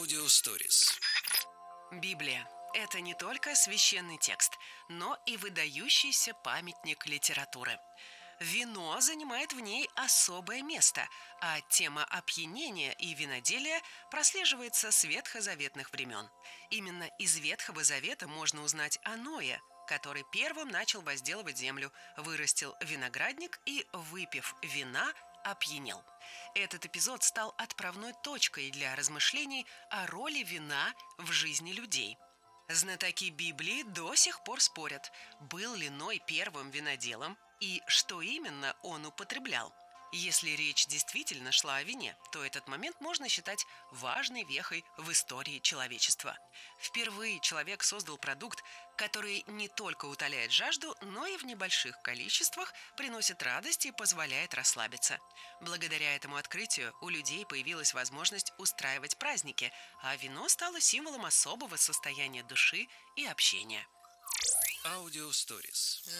Аудиосторис. Библия – это не только священный текст, но и выдающийся памятник литературы. Вино занимает в ней особое место, а тема опьянения и виноделия прослеживается с ветхозаветных времен. Именно из Ветхого Завета можно узнать о Ное, который первым начал возделывать землю, вырастил виноградник и, выпив вина, опьянел. Этот эпизод стал отправной точкой для размышлений о роли вина в жизни людей. Знатоки Библии до сих пор спорят, был ли Ной первым виноделом и что именно он употреблял. Если речь действительно шла о вине, то этот момент можно считать важной вехой в истории человечества. Впервые человек создал продукт, который не только утоляет жажду, но и в небольших количествах приносит радость и позволяет расслабиться. Благодаря этому открытию у людей появилась возможность устраивать праздники, а вино стало символом особого состояния души и общения. Аудиосторис.